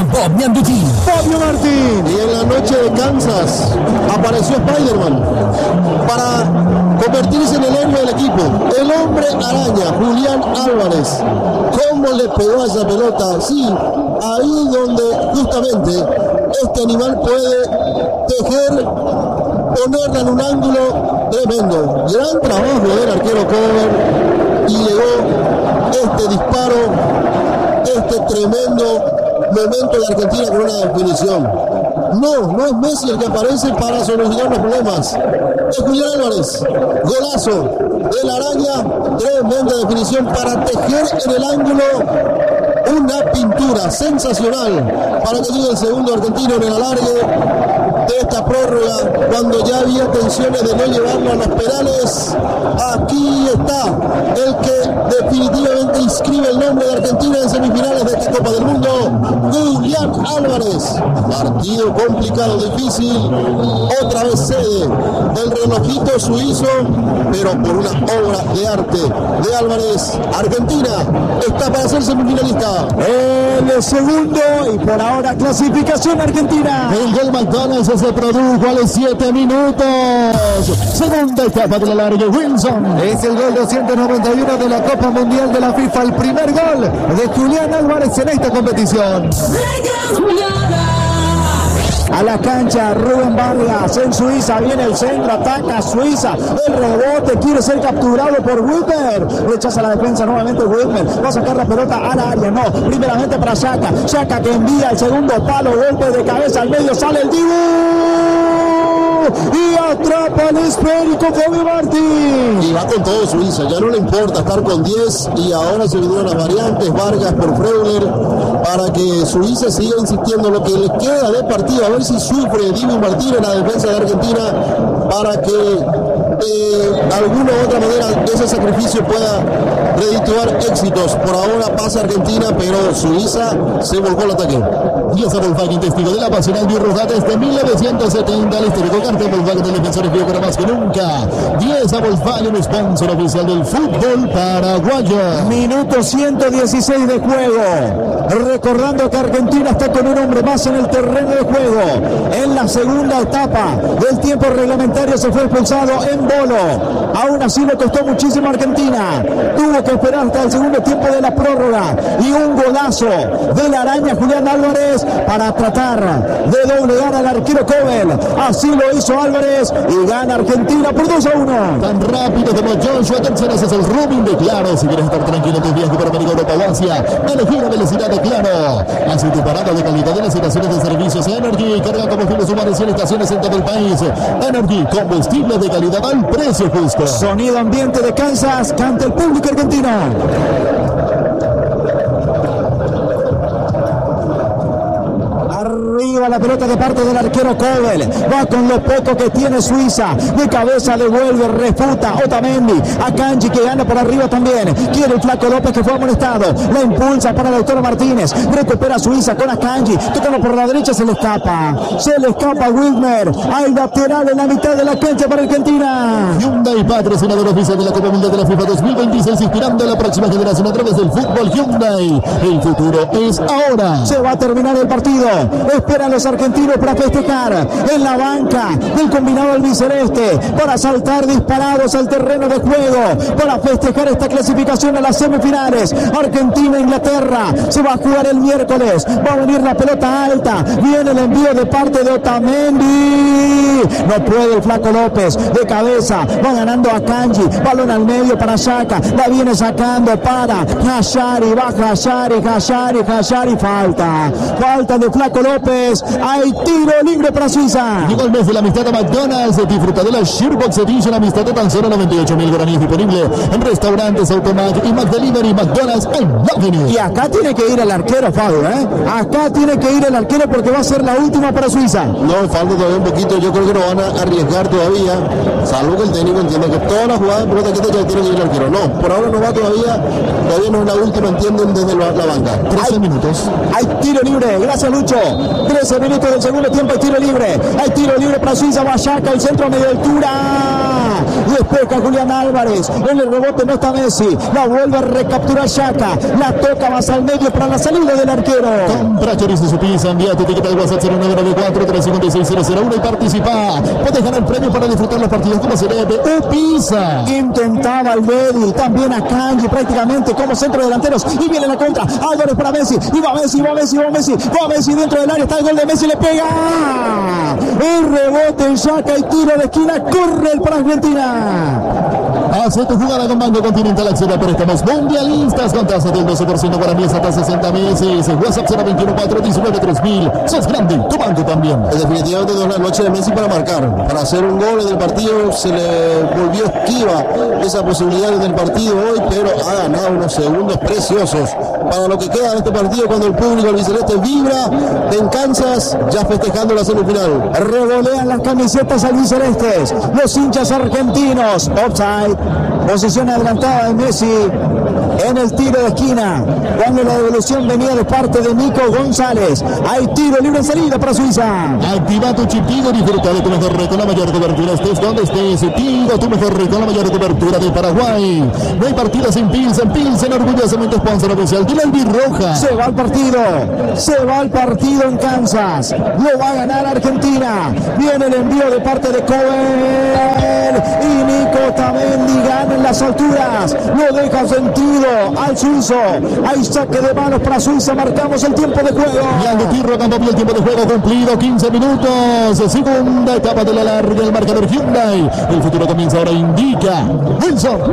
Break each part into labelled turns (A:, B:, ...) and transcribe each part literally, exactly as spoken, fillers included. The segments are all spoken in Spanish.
A: Bob Ñanduti.
B: Fabio Martín.
C: Y en la noche de Kansas apareció Spider-Man para convertirse en el héroe del equipo. El hombre araña, Julián Álvarez. ¿Cómo le pegó a esa pelota? Sí, ahí donde justamente este animal puede tejer, ponerla en un ángulo tremendo. Gran trabajo del arquero Cover y llegó este disparo, este tremendo momento de Argentina con una definición. No, no es Messi el que aparece para solucionar los problemas. Es Julián Álvarez. Golazo de la araña. Tremenda definición para tejer en el ángulo una pintura sensacional para que llegue el segundo argentino en el alargue de esta prórroga, cuando ya había tensiones de no llevarlo a los penales. Aquí está el que definitivamente inscribe el nombre de Argentina en semifinales de esta Copa del Mundo, Julián Álvarez. Partido complicado, difícil, otra vez sede del relojito suizo, pero por una obra de arte de Álvarez, Argentina está para ser semifinalista.
B: El segundo y por ahora clasificación argentina.
C: El gol McDonald's se produjo a los siete minutos. Segunda etapa de la larga. Wilson.
B: Es el gol doscientos noventa y uno de la Copa Mundial de la FIFA. El primer gol de Julián Álvarez en esta competición. A la cancha, Rubén Vargas en Suiza, viene el centro, ataca Suiza, el rebote, quiere ser capturado por Wilmer, rechaza la defensa nuevamente Wilmer, va a sacar la pelota al área, no, primeramente para Xhaka, Xhaka que envía el segundo palo, golpe de cabeza al medio, sale el Dibu y atrapa el esférico Fabio Martín.
C: Y va con todo Suiza, ya no le importa estar con diez y ahora se vinieron las variantes, Vargas por Freuler, para que Suiza siga insistiendo lo que le queda de partido, a ver si sufre Dibu Martín en la defensa de Argentina para que de alguna u otra manera ese sacrificio pueda redituar éxitos. Por ahora pasa Argentina, pero Suiza se volcó al ataque. diez a Volkswagen, testigo de la pasional birroja desde mil novecientos setenta, el histórico cartel Volkswagen de defensores vio para más que nunca. diez a Volkswagen, sponsor oficial del fútbol paraguayo.
B: Minuto ciento dieciséis de juego. Recordando que Argentina está con un hombre más en el terreno de juego. En la segunda etapa del tiempo reglamentario se fue expulsado en Bolo. Aún así le costó muchísimo a Argentina. Tuvo que esperar hasta el segundo tiempo de la prórroga. Y un golazo de la araña Julián Álvarez para tratar de doblegar al arquero Cobel. Así lo hizo Álvarez y gana Argentina por dos a uno.
C: Tan rápido como Joshua, atención, ese es el roaming de Claro. Si quieres estar tranquilo en tu viaje por América, Europa o Asia, elegí la velocidad de Claro. Así tu parada de calidad en las estaciones de servicios Energy. Carga combustibles humanos en estaciones en todo el país. Energy, combustible de calidad al precio justo.
B: Sonido ambiente de Kansas, canta el público argentino. Arriba la pelota de parte del arquero Cobel. Va con lo poco que tiene Suiza. De cabeza devuelve, refuta Otamendi. A Kanji que gana por arriba también. Quiere el Flaco López que fue amonestado. La impulsa para Lautaro Martínez. Recupera Suiza con Akanji. Tocando por la derecha, se le escapa. Se le escapa a Wilmer. Hay lateral en la mitad de la cancha para Argentina.
C: Hyundai, patrocinador oficial de la Copa Mundial de la FIFA dos mil veintiséis, inspirando a la próxima generación a través del fútbol. Hyundai, el futuro es ahora.
B: Se va a terminar el partido. Esperan los argentinos para festejar en la banca del combinado albiceleste, para saltar disparados al terreno de juego, para festejar esta clasificación a las semifinales. Argentina-Inglaterra se va a jugar el miércoles. Va a venir la pelota alta. Viene el envío de parte de Otamendi. No puede el Flaco López. De cabeza va ganando a Kanji. Balón al medio para Xhaka. La viene sacando para Hashari. Va Hashari, Hashari, Hashari. Falta. Falta de Flaco López. Hay tiro libre para Suiza.
C: Llegó el mes de la amistad a McDonald's. Disfruta de la Shearbox Edition, amistad de tan solo noventa y ocho mil guaraníes, disponible en restaurantes, Automac y McDelivery. McDonald's on Avenue.
B: Y acá tiene que ir el arquero, Fabio, ¿eh? Acá tiene que ir el arquero porque va a ser la última para Suiza.
C: No, falta todavía un poquito. Yo creo que no van a arriesgar todavía, salvo que el técnico entienda que todas las jugadas de pelota quieta ya tiene que ir el arquero. No, por ahora no va todavía. Todavía no es la última, entienden desde la, la banca. trece
B: hay,
C: minutos.
B: Hay tiro libre. Gracias, Lucho. trece nueve minutos del segundo tiempo. Hay tiro libre. Hay tiro libre para Suiza. Vallaca, el centro a media altura. Despeja Julián Álvarez. En el rebote no está Messi. La vuelve a recapturar Xhaka. La toca más al medio para la salida del arquero.
A: Compra chorizo su pizza. Envía tu etiqueta de WhatsApp cero nueve nueve cuatro tres cinco seis cero cero uno y participa. Puedes ganar premio para disfrutar los partidos como se debe. U Pizza.
B: Intentaba el Bedi. También a Kanji prácticamente como centro delanteros. Y viene la contra. Álvarez para Messi. Y va Messi, va Messi, va Messi. Va Messi dentro del área. Está el gol de Messi. Le pega. El rebote en Xhaka y tiro de esquina. Corre el para Argentina.
A: Hace tu jugada con Banco Continental. Acceda a préstamos mundialistas con tasa del doce por ciento para mí hasta sesenta meses. WhatsApp cero veintiuno cuatro diecinueve tres mil. Sos grande, tu banco también.
C: Definitivamente no es la noche de Messi para marcar. Para hacer un gol en el partido se le volvió esquiva esa posibilidad en el partido hoy, pero ha ganado unos segundos preciosos para lo que queda de este partido cuando el público albiceleste vibra en Kansas ya festejando la semifinal.
B: Revolean las camisetas albicelestes los hinchas argentinos. Offside. Posición adelantada de Messi en el tiro de esquina cuando la devolución venía de parte de Nico González. Hay tiro libre en salida para Suiza.
A: Activa tu chip Tigo, disfruta de tu mejor red con la mayor cobertura. Estés donde estés, Tigo, tu mejor red con la mayor cobertura de Paraguay. No hay partida sin Pilsen. Pilsen, orgullosamente sponsor oficial de la albirroja.
B: Se va el partido, se va el partido en Kansas. Lo va a ganar Argentina. Viene el envío de parte de Cohen y Nico Tamendi gana en las alturas. Lo deja sentido al suizo. Hay saque de manos para Suiza. Marcamos el tiempo de juego.
A: Y Aldo Tirro cuando vio el tiempo de juego cumplido. quince minutos. Segunda etapa de la larga. El marcador Hyundai. El futuro comienza ahora. Indica Wilson.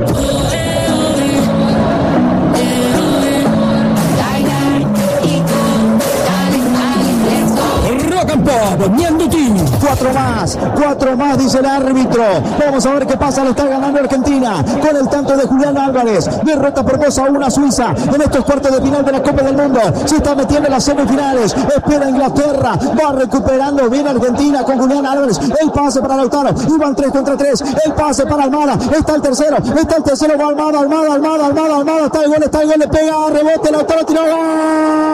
B: Cuatro más, cuatro más, dice el árbitro. Vamos a ver qué pasa. Lo está ganando Argentina con el tanto de Julián Álvarez. Derrota por dos a uno a Suiza en estos cuartos de final de la Copa del Mundo. Se está metiendo en las semifinales. Espera Inglaterra. Va recuperando bien Argentina con Julián Álvarez. El pase para Lautaro. Iban tres contra tres. El pase para Almada. Está el tercero. Está el tercero. Va Almada, Almada, Almada, Almada, Almada. Está el gol, está el gol. Le pega, rebote. Lautaro tiró. ¡Gol!